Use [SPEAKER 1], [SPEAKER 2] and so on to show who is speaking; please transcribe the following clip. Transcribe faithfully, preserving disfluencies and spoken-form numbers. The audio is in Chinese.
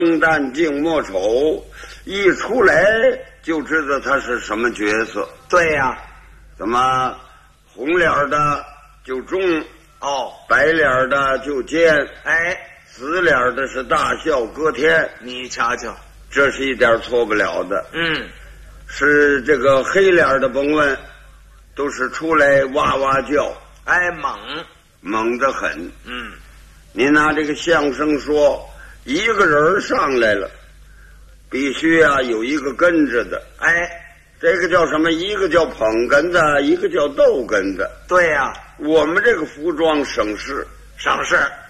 [SPEAKER 1] 生旦净末丑，一出来就知道他是什么角色。
[SPEAKER 2] 对呀、啊，
[SPEAKER 1] 怎么红脸的就忠
[SPEAKER 2] 哦，
[SPEAKER 1] 白脸的就奸，
[SPEAKER 2] 哎，
[SPEAKER 1] 死脸的是大笑歌天。
[SPEAKER 2] 你瞧瞧，
[SPEAKER 1] 这是一点错不了的。
[SPEAKER 2] 嗯，
[SPEAKER 1] 是这个黑脸的甭问，都是出来哇哇叫，
[SPEAKER 2] 哎，猛
[SPEAKER 1] 猛得很。
[SPEAKER 2] 嗯，
[SPEAKER 1] 你拿这个相声说，一个人上来了，必须啊有一个跟着的。
[SPEAKER 2] 哎，
[SPEAKER 1] 这个叫什么？一个叫捧哏的，一个叫逗哏的。
[SPEAKER 2] 对呀、啊，
[SPEAKER 1] 我们这个服装省事，
[SPEAKER 2] 省事。